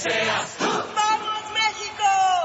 ¡Vamos, México!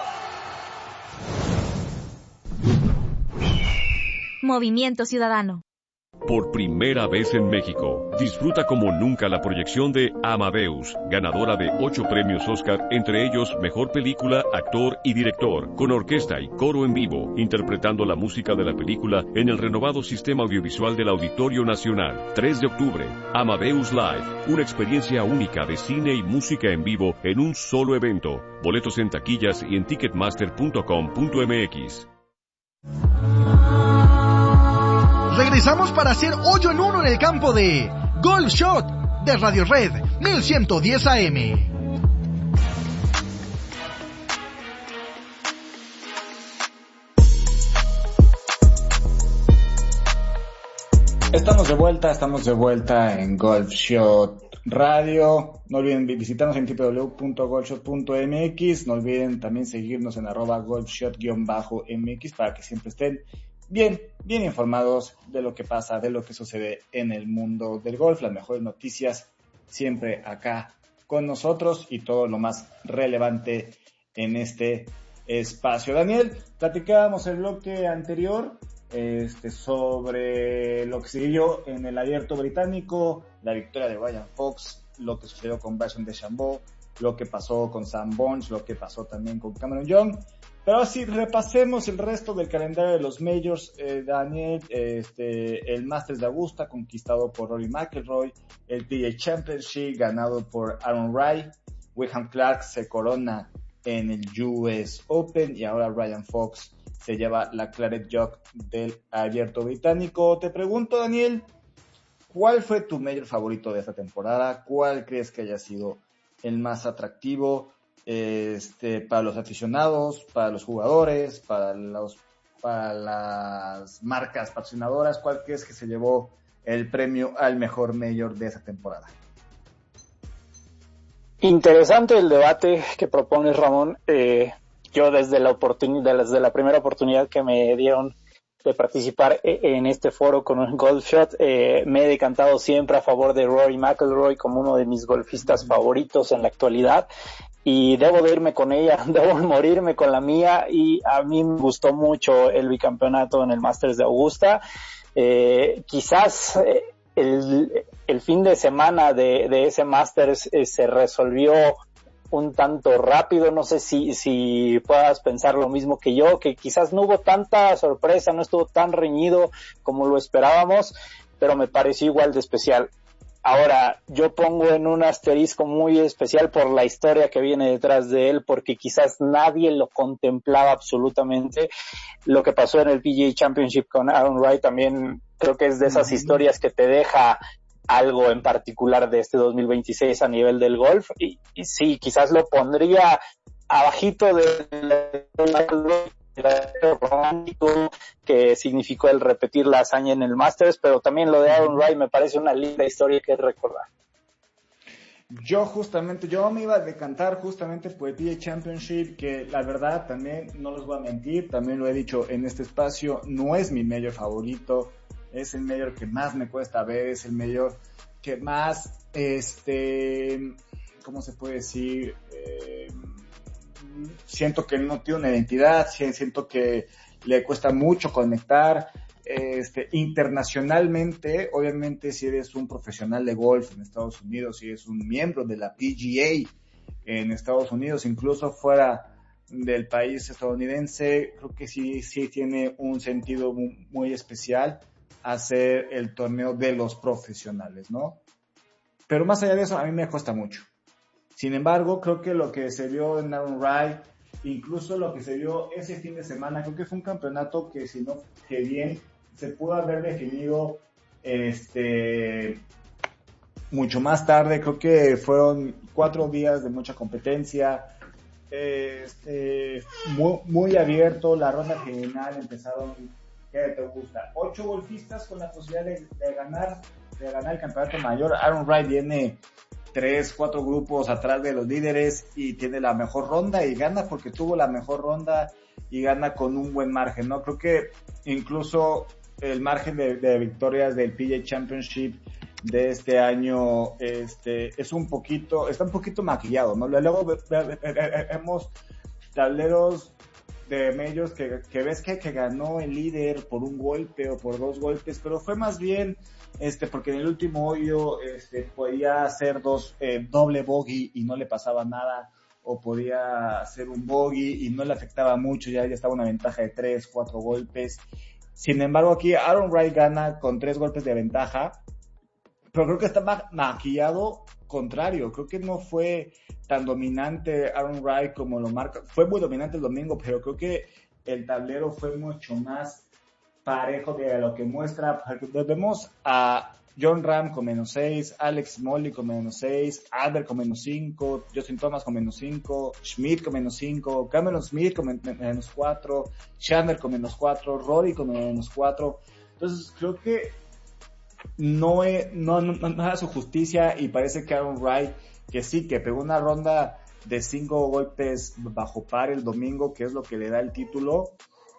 Movimiento Ciudadano. Por primera vez en México, disfruta como nunca la proyección de Amadeus, ganadora de 8 premios Oscar, entre ellos Mejor Película, Actor y Director, con orquesta y coro en vivo, interpretando la música de la película en el renovado sistema audiovisual del Auditorio Nacional. 3 de octubre, Amadeus Live, una experiencia única de cine y música en vivo en un solo evento. Boletos en taquillas y en ticketmaster.com.mx. Regresamos para hacer hoyo en uno en el campo de Golf Shot de Radio Red 1110 AM. Estamos de vuelta en Golf Shot Radio. No olviden visitarnos en www.golfshot.mx. No olviden también seguirnos en @golfshot_mx para que siempre estén bien informados de lo que pasa, de lo que sucede en el mundo del golf, las mejores noticias siempre acá con nosotros y todo lo más relevante en este espacio. Daniel, platicábamos el bloque anterior sobre lo que se dio en el Abierto Británico, la victoria de Ryan Fox, lo que sucedió con Bryson DeChambeau, lo que pasó con Sam Burns, lo que pasó también con Cameron Young. Pero así repasemos el resto del calendario de los majors, Daniel, el Masters de Augusta conquistado por Rory McIlroy, el PGA Championship ganado por Aaron Rai, Wyndham Clark se corona en el US Open y ahora Ryan Fox se lleva la Claret Jug del Abierto Británico. Te pregunto, Daniel, ¿cuál fue tu major favorito de esta temporada? ¿Cuál crees que haya sido el más atractivo? Para los aficionados, para los jugadores, para las marcas patrocinadoras, ¿cuál crees que se llevó el premio al mejor mayor de esa temporada? Interesante el debate que propones, Ramón. Yo desde la primera oportunidad que me dieron de participar en este foro con un Golf Shot, me he decantado siempre a favor de Rory McIlroy como uno de mis golfistas favoritos en la actualidad. Y debo de irme con ella, debo morirme con la mía, y a mí me gustó mucho el bicampeonato en el Masters de Augusta. Quizás el fin de semana de ese Masters se resolvió un tanto rápido. No sé si puedas pensar lo mismo que yo, que quizás no hubo tanta sorpresa, no estuvo tan reñido como lo esperábamos, pero me pareció igual de especial. Ahora, yo pongo en un asterisco muy especial por la historia que viene detrás de él, porque quizás nadie lo contemplaba absolutamente. Lo que pasó en el PGA Championship con Aaron Rai también creo que es de esas historias que te deja algo en particular de este 2026 a nivel del golf. Y sí, quizás lo pondría abajito de romántico que significó el repetir la hazaña en el Masters, pero también lo de Aaron Rai me parece una linda historia que recordar. Yo me iba a decantar justamente por el PGA Championship, que la verdad también no les voy a mentir, también lo he dicho en este espacio, no es mi mayor favorito, es el mayor que más me cuesta ver, es el mayor que más, ¿cómo se puede decir? Siento que no tiene una identidad, siento que le cuesta mucho conectar, internacionalmente. Obviamente si eres un profesional de golf en Estados Unidos, si eres un miembro de la PGA en Estados Unidos, incluso fuera del país estadounidense, creo que sí tiene un sentido muy especial hacer el torneo de los profesionales, ¿no? Pero más allá de eso, a mí me cuesta mucho. Sin embargo, creo que lo que se vio en Aaron Rai, incluso lo que se vio ese fin de semana, creo que fue un campeonato que, si no que bien, se pudo haber definido mucho más tarde. Creo que fueron 4 días de mucha competencia, muy abierto. La ronda general empezaron, ¿qué te gusta? 8 golfistas con la posibilidad de ganar el campeonato mayor. Aaron Rai viene 3-4 grupos atrás de los líderes y tiene la mejor ronda y gana porque tuvo la mejor ronda y gana con un buen margen, ¿no? Creo que incluso el margen de victorias del PGA Championship de este año, está un poquito maquillado, ¿no? Luego vemos tableros de medios que ves que ganó el líder por un golpe o por 2 golpes, pero fue más bien, porque en el último hoyo, podía hacer doble bogey y no le pasaba nada, o podía hacer un bogey y no le afectaba mucho, ya estaba una ventaja de 3, 4 golpes. Sin embargo, aquí Aaron Rai gana con 3 golpes de ventaja, pero creo que está maquillado contrario. Creo que no fue tan dominante Aaron Rai como lo marca. Fue muy dominante el domingo, pero creo que el tablero fue mucho más parejo de lo que muestra. Vemos a Jon Rahm con -6, Alex Molly con -6, Albert con -5, Justin Thomas con -5, Schmidt con -5, Cameron Smith con -4, Chandler con -4, Rory con -4. Entonces creo que no da su justicia, y parece que Aaron Rai, que sí, que pegó una ronda de 5 golpes bajo par el domingo, que es lo que le da el título,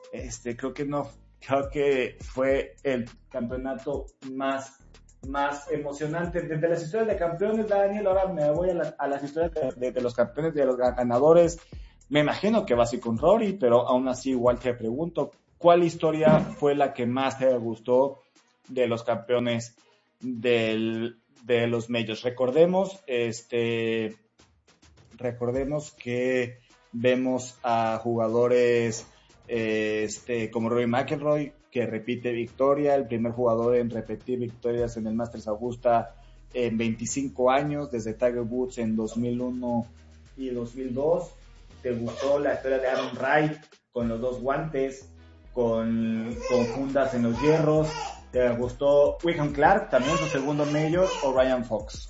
creo que fue el campeonato más emocionante de las historias de campeones, Daniel. Ahora me voy a las historias de los campeones, de los ganadores. Me imagino que va así con Rory, pero aún así igual te pregunto, ¿cuál historia fue la que más te gustó de los campeones de los majors? Recordemos que vemos a jugadores como Rory McIlroy, que repite victoria, el primer jugador en repetir victorias en el Masters Augusta en 25 años, desde Tiger Woods en 2001 y 2002. ¿Te gustó la historia de Aaron Rai con los 2 guantes, con fundas en los hierros? ¿Te gustó Wyndham Clark, también su segundo major, o Ryan Fox?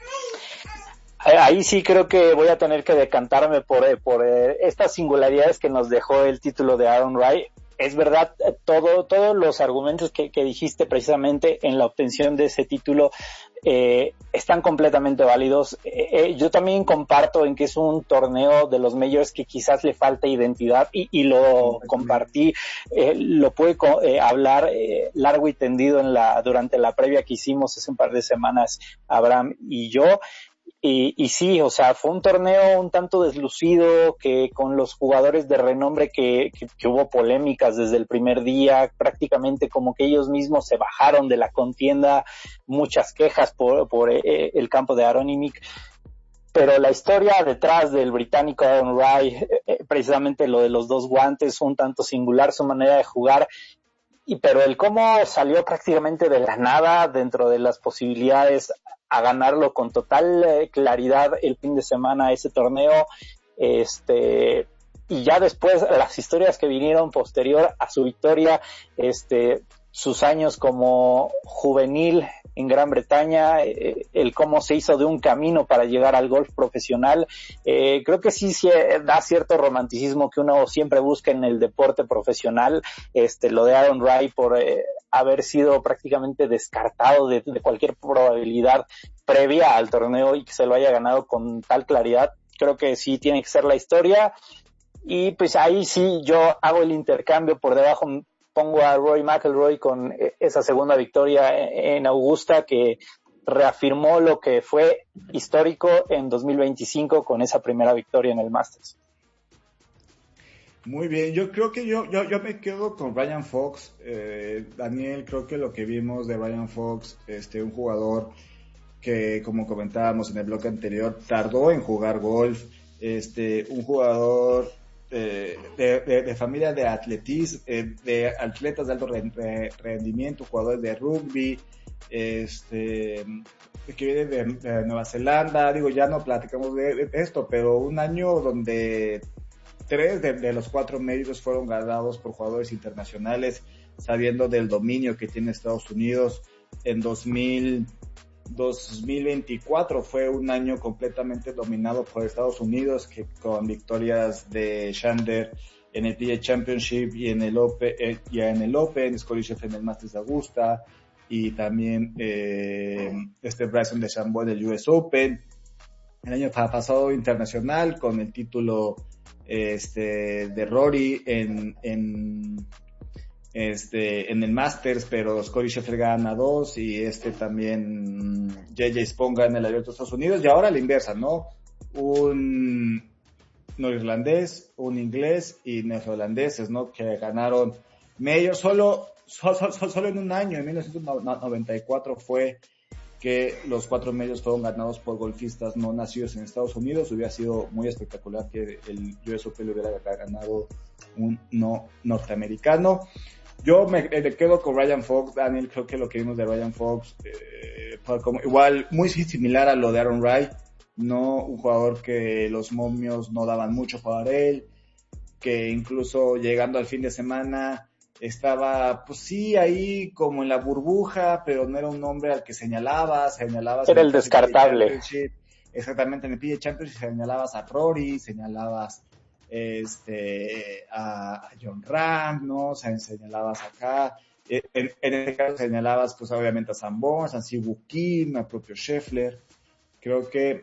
Ahí sí creo que voy a tener que decantarme por estas singularidades que nos dejó el título de Aaron Rai. Es verdad, todos los argumentos que dijiste precisamente en la obtención de ese título están completamente válidos. Yo también comparto en que es un torneo de los majors que quizás le falta identidad, y lo compartí, lo pude hablar largo y tendido durante la previa que hicimos hace un par de semanas, Abraham y yo. Y sí, o sea, fue un torneo un tanto deslucido, que con los jugadores de renombre que hubo polémicas desde el primer día, prácticamente como que ellos mismos se bajaron de la contienda, muchas quejas por el campo de Aronimik. Pero la historia detrás del británico Aaron Rai, precisamente lo de los 2 guantes, un tanto singular su manera de jugar, pero el cómo salió prácticamente de la nada dentro de las posibilidades a ganarlo con total claridad el fin de semana ese torneo, y ya después las historias que vinieron posterior a su victoria, sus años como juvenil en Gran Bretaña, el cómo se hizo de un camino para llegar al golf profesional, creo que sí da cierto romanticismo que uno siempre busca en el deporte profesional. Lo de Aaron Rai por haber sido prácticamente descartado de cualquier probabilidad previa al torneo, y que se lo haya ganado con tal claridad, creo que sí tiene que ser la historia. Y pues ahí sí yo hago el intercambio, por debajo pongo a Rory McIlroy con esa segunda victoria en Augusta, que reafirmó lo que fue histórico en 2025 con esa primera victoria en el Masters. Muy bien, yo creo que yo me quedo con Ryan Fox. Daniel, creo que lo que vimos de Ryan Fox, un jugador que, como comentábamos en el bloque anterior, tardó en jugar golf, un jugador de familia de atletismo, de atletas de alto rendimiento, jugadores de rugby, que viene de Nueva Zelanda. Digo, ya no platicamos de esto, pero un año donde 3 de los 4 medios fueron ganados por jugadores internacionales, sabiendo del dominio que tiene Estados Unidos. En 2024 fue un año completamente dominado por Estados Unidos, que con victorias de Chandler en el PGA Championship y en el Open, Scottie Scheffler en el Masters de Augusta, y también Bryson DeChambeau en el US Open. El año pasado internacional con el título de Rory en en el Masters, pero Scottie Scheffler gana 2 y también JJ Spaun gana el Abierto de Estados Unidos, y ahora la inversa, ¿no? Un norirlandés, un inglés y neozelandeses, ¿no? Que ganaron majors solo en un año. En 1994 fue que los 4 majors fueron ganados por golfistas no nacidos en Estados Unidos. Hubiera sido muy espectacular que el US Open le hubiera ganado un no norteamericano. Yo me quedo con Ryan Fox, Daniel. Creo que lo que vimos de Ryan Fox fue como igual muy similar a lo de Aaron Rai, no un jugador que los momios no daban mucho para él, que incluso llegando al fin de semana estaba, pues sí, ahí como en la burbuja, pero no era un nombre al que señalabas. Era el descartable. Exactamente, en el PGA Championship señalabas a Rory, señalabas a John Ram, ¿no? O sea, señalabas acá, en este caso señalabas pues obviamente a Sam Burns, a Siwoo Kim, al propio Scheffler. Creo que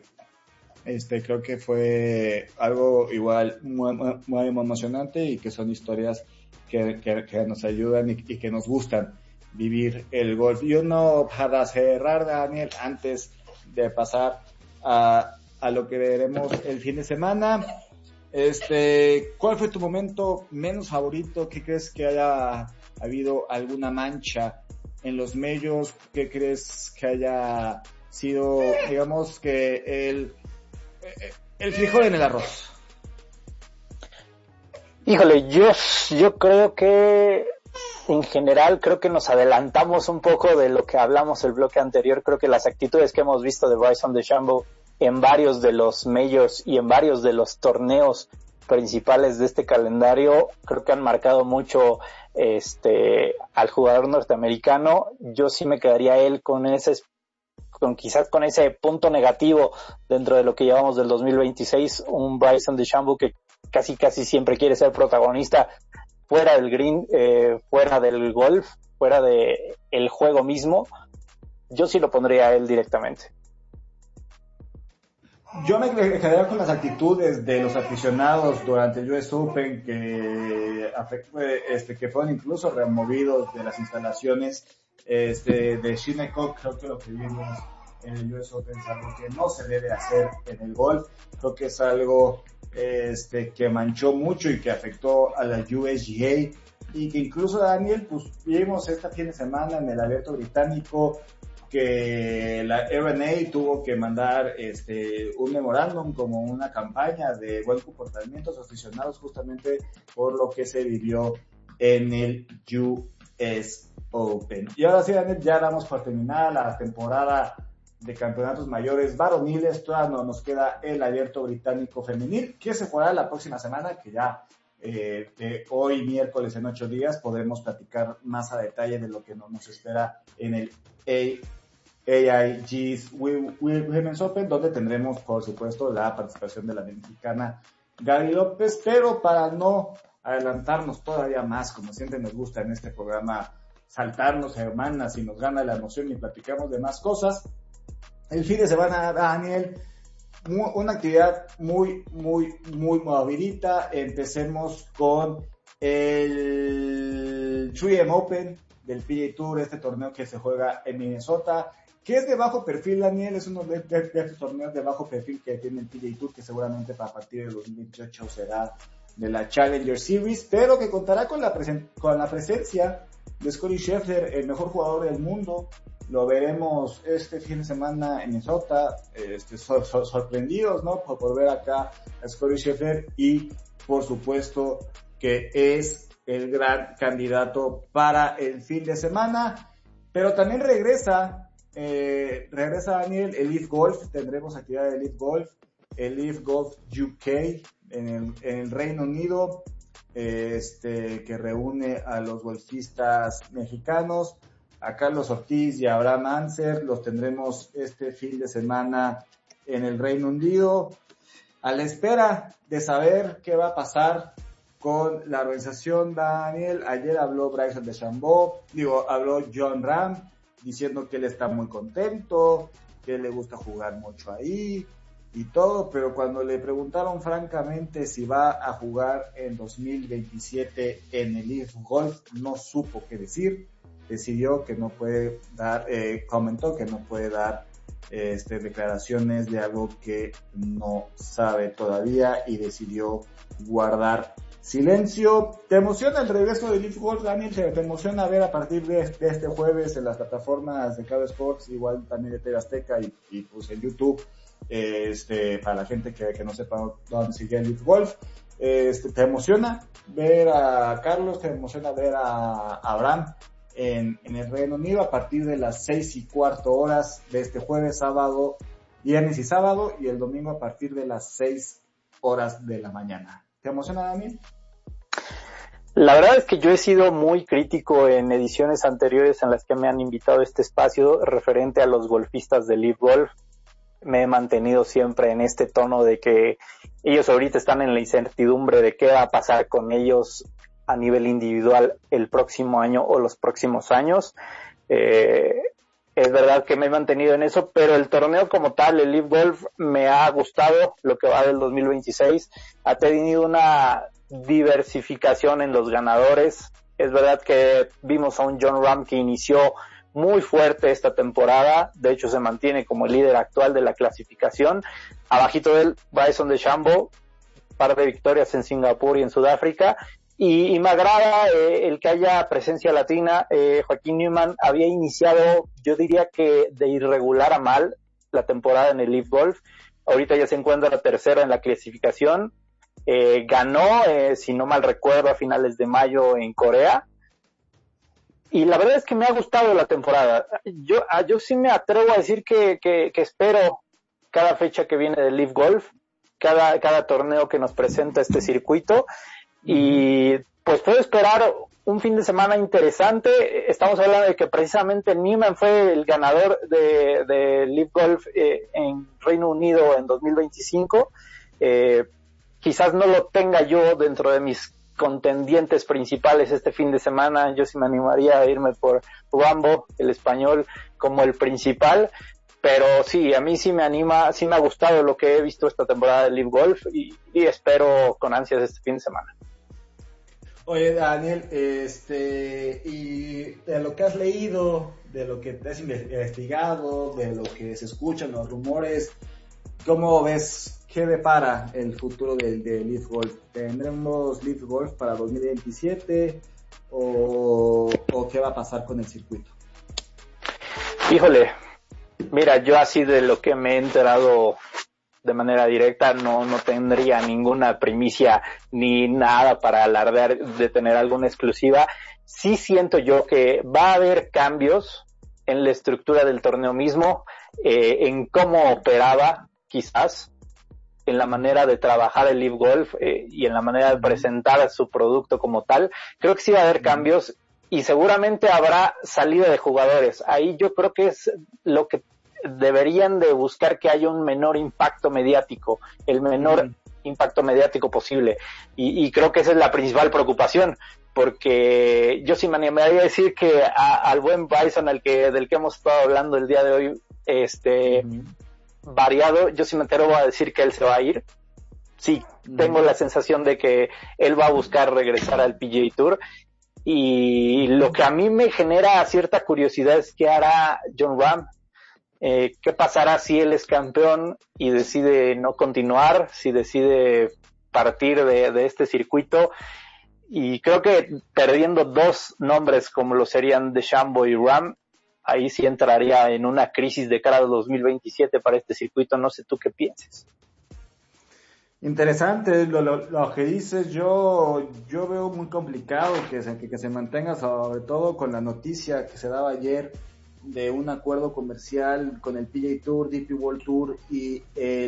fue algo igual muy emocionante, y que son historias que nos ayudan y que nos gustan vivir el golf. Y uno, para cerrar, Daniel, antes de pasar a lo que veremos el fin de semana, ¿cuál fue tu momento menos favorito? ¿Qué crees que haya habido alguna mancha en los medios? ¿Qué crees que haya sido, digamos, que el frijol en el arroz? Híjole, yo creo que en general creo que nos adelantamos un poco de lo que hablamos el bloque anterior. Creo que las actitudes que hemos visto de Bryson DeChambeau en varios de los majors y en varios de los torneos principales de este calendario creo que han marcado mucho al jugador norteamericano. Yo sí me quedaría él quizás con ese punto negativo dentro de lo que llevamos del 2026, un Bryson DeChambeau que casi siempre quiere ser protagonista fuera del green, fuera del golf, fuera de el juego mismo. Yo sí lo pondría a él directamente. Yo me quedaría con las actitudes de los aficionados durante el US Open que fueron incluso removidos de las instalaciones de Shinnecock. Creo que lo que vimos en el US Open es algo que no se debe hacer en el golf. Creo que es algo que manchó mucho y que afectó a la USGA, y que incluso, Daniel, pues vimos este fin de semana en el Abierto Británico que la R&A tuvo que mandar un memorándum como una campaña de buen comportamiento a sus aficionados, justamente por lo que se vivió en el US Open. Y ahora sí, Daniel, ya damos por terminada la temporada de campeonatos mayores varoniles. Todavía no nos queda el Abierto Británico femenil, que se jugará la próxima semana, que ya hoy miércoles, en 8 días, podremos platicar más a detalle de lo que nos espera en el AIG's Women's Open, donde tendremos, por supuesto, la participación de la mexicana Gaby López. Pero para no adelantarnos todavía más, como siempre nos gusta en este programa saltarnos hermanas y nos gana la emoción y platicamos de más cosas, el fin de semana, Daniel, una actividad muy movidita. Empecemos con el 3M Open del PGA Tour, este torneo que se juega en Minnesota, que es de bajo perfil, Daniel. Es uno de estos torneos de bajo perfil que tiene el PGA Tour, que seguramente para partir de 2028 será de la Challenger Series, pero que contará con la presencia de Scottie Scheffler, el mejor jugador del mundo. Lo veremos este fin de semana en Minnesota, sorprendidos, ¿no? Por ver acá a Scottie Scheffler, y por supuesto que es el gran candidato para el fin de semana. Pero también regresa Daniel, el Leaf Golf. Tendremos actividad de Leaf Golf, el Leaf Golf UK en el Reino Unido, que reúne a los golfistas mexicanos, a Carlos Ortiz y a Abraham Anser. Los tendremos este fin de semana en el Reino Unido, a la espera de saber qué va a pasar con la organización, Daniel. Ayer habló Bryson DeChambeau, habló John Ram, diciendo que él está muy contento, que le gusta jugar mucho ahí, y todo, pero cuando le preguntaron francamente si va a jugar en 2027 en el Leaf Golf, no supo qué decir, decidió que no puede dar, comentó que no puede dar declaraciones de algo que no sabe todavía y decidió guardar silencio. ¿Te emociona el regreso de Leaf Golf, Daniel? ¿Te emociona ver a partir de este jueves en las plataformas de Claro Sports, igual también de TV Azteca y pues en YouTube, para la gente que no sepa dónde sigue el Leaf Golf? ¿Te emociona ver a Carlos? ¿Te emociona ver a Abraham en el Reino Unido a partir de las 6:15 de este jueves, viernes y sábado, y el domingo a partir de las 6:00 de la mañana? ¿Te emociona, Daniel? La verdad es que yo he sido muy crítico en ediciones anteriores en las que me han invitado a este espacio referente a los golfistas de Leaf Golf. Me he mantenido siempre en este tono de que ellos ahorita están en la incertidumbre de qué va a pasar con ellos a nivel individual el próximo año o los próximos años. Es verdad que me he mantenido en eso, pero el torneo como tal, el Leaf Golf, me ha gustado lo que va del 2026. Ha tenido una diversificación en los ganadores. Es verdad que vimos a un Jon Rahm que inició muy fuerte esta temporada, de hecho se mantiene como el líder actual de la clasificación. Abajito de él, Bryson DeChambeau, par de victorias en Singapur y en Sudáfrica. Y me agrada el que haya presencia latina. Joaquín Newman había iniciado, yo diría que de irregular a mal, la temporada en el Leaf Golf. Ahorita ya se encuentra la tercera en la clasificación. Ganó, si no mal recuerdo, a finales de mayo en Corea. Y la verdad es que me ha gustado la temporada. Yo sí me atrevo a decir que espero cada fecha que viene del Leaf Golf, cada torneo que nos presenta este circuito. Y pues puedo esperar un fin de semana interesante. Estamos hablando de que precisamente Neiman fue el ganador de Leaf Golf en Reino Unido en 2025. Quizás no lo tenga yo dentro de mis contendientes principales este fin de semana. Yo sí me animaría a irme por Rambo, el español, como el principal. Pero sí, a mí sí me anima, sí me ha gustado lo que he visto esta temporada de Leaf Golf y espero con ansias este fin de semana. Oye, Daniel, y de lo que has leído, de lo que te has investigado, de lo que se escuchan los rumores, ¿cómo ves, qué depara el futuro del Leaf Golf? ¿Tendremos Leaf Golf para 2027 o qué va a pasar con el circuito? Híjole, mira, yo así de lo que me he enterado de manera directa no tendría ninguna primicia ni nada para alardear de tener alguna exclusiva. Sí siento yo que va a haber cambios en la estructura del torneo mismo, en cómo operaba quizás, en la manera de trabajar el Leaf Golf y en la manera de presentar su producto como tal. Creo que sí va a haber cambios y seguramente habrá salida de jugadores. Ahí yo creo que es lo que deberían de buscar, que haya un menor impacto mediático, el menor impacto mediático posible, y creo que esa es la principal preocupación, porque yo sí me animaría a decir que al buen Bryson del que hemos estado hablando el día de hoy, variado, yo sí me atrevo a decir que él se va a ir. Sí, tengo la sensación de que él va a buscar regresar al PGA Tour, y lo que a mí me genera cierta curiosidad es qué hará Jon Rahm. ¿Qué pasará si él es campeón y decide no continuar, si decide partir de este circuito? Y creo que perdiendo dos nombres como lo serían DeChambeau y Rahm, ahí sí entraría en una crisis de cara a 2027 para este circuito. No sé tú qué pienses. Interesante lo que dices. Yo veo muy complicado que se mantenga, sobre todo con la noticia que se daba ayer de un acuerdo comercial con el PGA Tour, DP World Tour y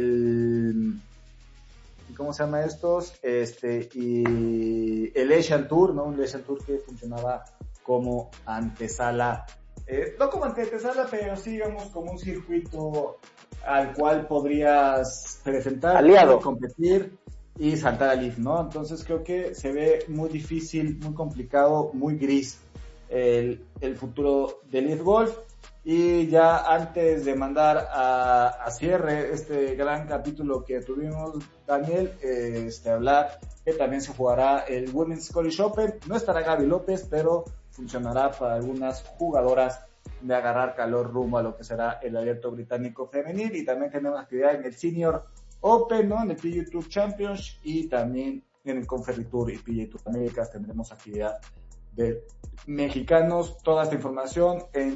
¿cómo se llama estos? Y el Asian Tour, ¿no? Un Asian Tour que funcionaba como antesala, no como antesala, pero sí, digamos, como un circuito al cual podrías presentar, aliado, competir y saltar al Leaf, ¿no? Entonces creo que se ve muy difícil, muy complicado, muy gris el futuro del Leaf Golf. Y ya antes de mandar a cierre este gran capítulo que tuvimos, Daniel, hablar que también se jugará el Women's College Open. No estará Gaby López, pero funcionará para algunas jugadoras de agarrar calor rumbo a lo que será el Abierto Británico Femenil. Y también tenemos actividad en el Senior Open, ¿no? En el PGA Tour Champions y también en el Conferry Tour y PGA Tour Américas tendremos actividad de mexicanos. Toda esta información en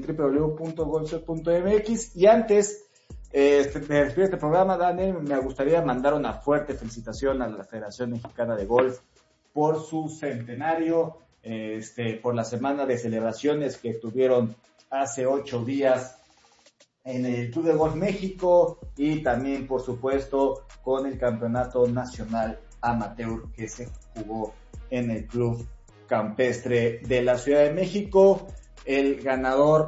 www.golfshot.mx. Y antes de despedir este programa, Daniel, me gustaría mandar una fuerte felicitación a la Federación Mexicana de Golf por su centenario, por la semana de celebraciones que tuvieron hace 8 días en el Club de Golf México y también, por supuesto, con el Campeonato Nacional Amateur que se jugó en el Club Campestre de la Ciudad de México. El ganador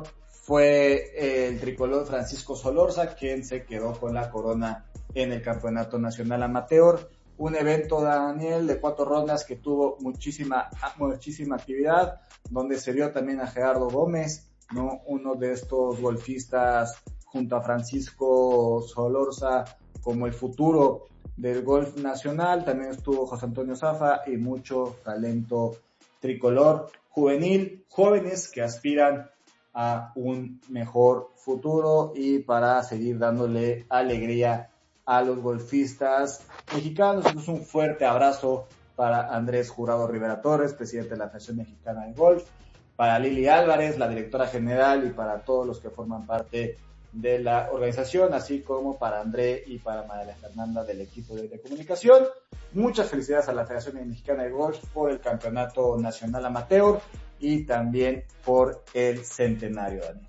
fue el tricolor Francisco Solorza, quien se quedó con la corona en el Campeonato Nacional Amateur. Un evento, Daniel, de 4 rondas que tuvo muchísima actividad, donde se vio también a Gerardo Gómez, ¿no? Uno de estos golfistas junto a Francisco Solorza como el futuro del golf nacional. También estuvo José Antonio Zafa y mucho talento tricolor juvenil, jóvenes que aspiran a un mejor futuro y para seguir dándole alegría a los golfistas mexicanos. Entonces, un fuerte abrazo para Andrés Jurado Rivera Torres, presidente de la Federación Mexicana de Golf, para Lili Álvarez, la directora general, y para todos los que forman parte de la organización, así como para André y para María Fernanda del equipo de comunicación. Muchas felicidades a la Federación Mexicana de Golf por el Campeonato Nacional Amateur y también por el centenario, Daniel.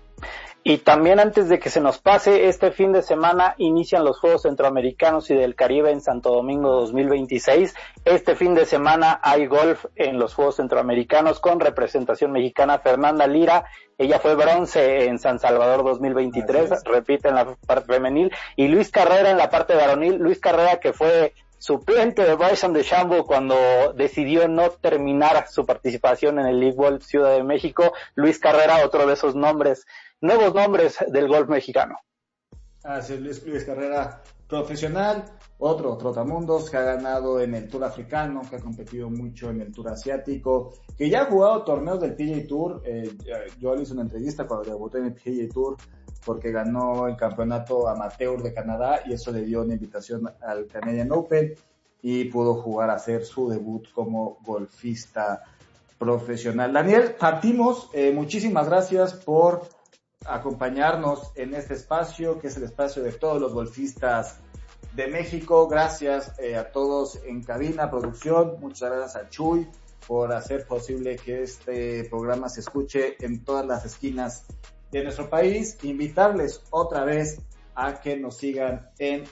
Y también, antes de que se nos pase, este fin de semana inician los Juegos Centroamericanos y del Caribe en Santo Domingo 2026. Este fin de semana hay golf en los Juegos Centroamericanos con representación mexicana. Fernanda Lira, ella fue bronce en San Salvador 2023, repite en la parte femenil, y Luis Carrera en la parte varonil. Luis Carrera, que fue suplente de Bryson DeChambeau cuando decidió no terminar su participación en el League Golf Ciudad de México. Luis Carrera, otro de esos nuevos nombres del golf mexicano. Así es, Luis Carrera, profesional, otro trotamundos que ha ganado en el Tour africano, que ha competido mucho en el Tour asiático, que ya ha jugado torneos del PGA Tour. Yo le hice una entrevista cuando debutó en el PGA Tour, porque ganó el campeonato amateur de Canadá y eso le dio una invitación al Canadian Open y pudo jugar a hacer su debut como golfista profesional. Daniel, partimos. Muchísimas gracias por acompañarnos en este espacio, que es el espacio de todos los golfistas de México. Gracias a todos en cabina, producción. Muchas gracias a Chuy por hacer posible que este programa se escuche en todas las esquinas de nuestro país. Invitarles otra vez a que nos sigan en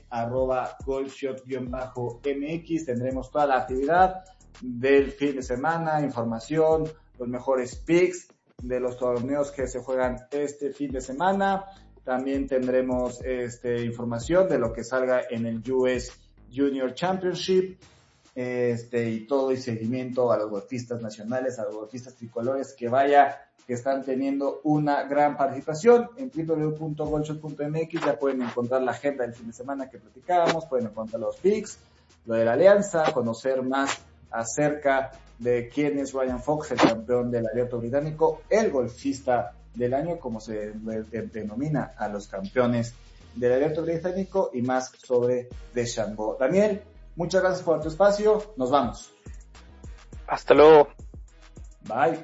@golfshot_mx. Tendremos toda la actividad del fin de semana, información, los mejores picks de los torneos que se juegan este fin de semana. También tendremos información de lo que salga en el US Junior Championship, y todo, y seguimiento a los golfistas nacionales, a los golfistas tricolores, que están teniendo una gran participación. En www.golfshot.mx ya pueden encontrar la agenda del fin de semana que platicábamos, pueden encontrar los picks, lo de la alianza, conocer más acerca de quién es Ryan Fox, el campeón del Abierto Británico, el golfista del año, como se denomina a los campeones del Abierto Británico, y más sobre DeChambeau. Daniel, muchas gracias por tu espacio, nos vamos. Hasta luego. Bye.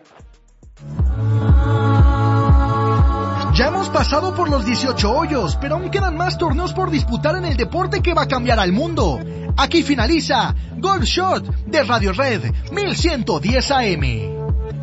Ya hemos pasado por los 18 hoyos, pero aún quedan más torneos por disputar en el deporte que va a cambiar al mundo. Aquí finaliza Golf Shot de Radio Red 1110 AM.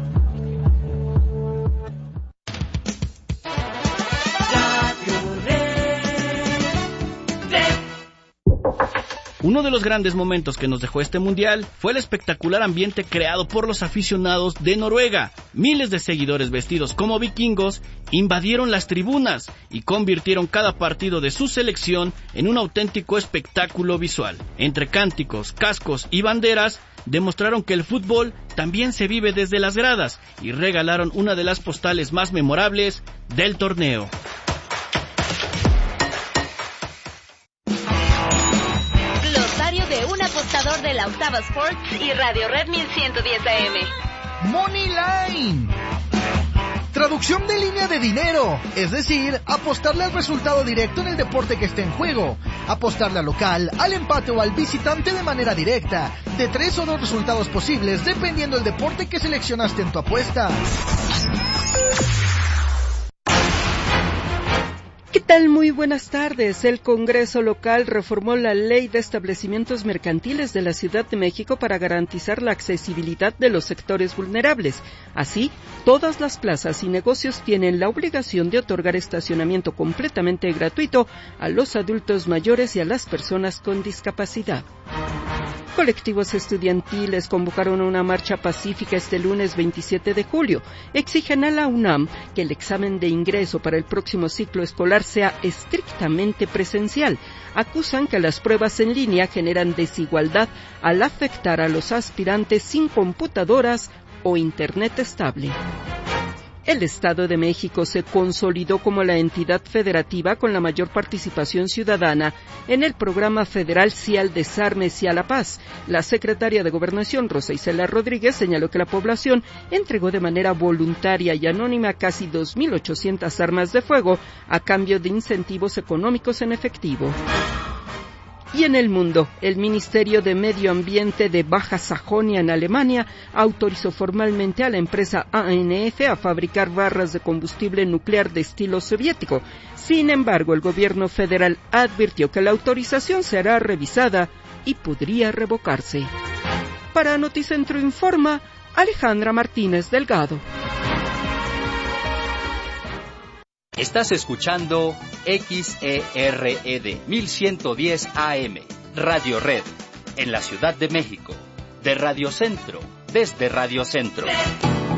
Uno de los grandes momentos que nos dejó este mundial fue el espectacular ambiente creado por los aficionados de Noruega. Miles de seguidores vestidos como vikingos invadieron las tribunas y convirtieron cada partido de su selección en un auténtico espectáculo visual. Entre cánticos, cascos y banderas, demostraron que el fútbol también se vive desde las gradas y regalaron una de las postales más memorables del torneo. Glosario de un apostador de la Octava Sports y Radio Red 1110 AM. Money Line. Traducción de línea de dinero, es decir, apostarle al resultado directo en el deporte que esté en juego, apostarle al local, al empate o al visitante de manera directa, de 3 o 2 resultados posibles dependiendo del deporte que seleccionaste en tu apuesta. ¿Qué tal? Muy buenas tardes. El Congreso local reformó la Ley de Establecimientos Mercantiles de la Ciudad de México para garantizar la accesibilidad de los sectores vulnerables. Así, todas las plazas y negocios tienen la obligación de otorgar estacionamiento completamente gratuito a los adultos mayores y a las personas con discapacidad. Colectivos estudiantiles convocaron una marcha pacífica este lunes 27 de julio. Exigen a la UNAM que el examen de ingreso para el próximo ciclo escolar sea estrictamente presencial. Acusan que las pruebas en línea generan desigualdad al afectar a los aspirantes sin computadoras o internet estable. El Estado de México se consolidó como la entidad federativa con la mayor participación ciudadana en el programa federal Sí al Desarme, Sí a la Paz. La secretaria de Gobernación, Rosa Isela Rodríguez, señaló que la población entregó de manera voluntaria y anónima casi 2.800 armas de fuego a cambio de incentivos económicos en efectivo. Y en el mundo, el Ministerio de Medio Ambiente de Baja Sajonia en Alemania autorizó formalmente a la empresa ANF a fabricar barras de combustible nuclear de estilo soviético. Sin embargo, el gobierno federal advirtió que la autorización será revisada y podría revocarse. Para Noticentro Informa, Alejandra Martínez Delgado. Estás escuchando XERED 1110 AM, Radio Red, en la Ciudad de México, de Radio Centro, desde Radio Centro.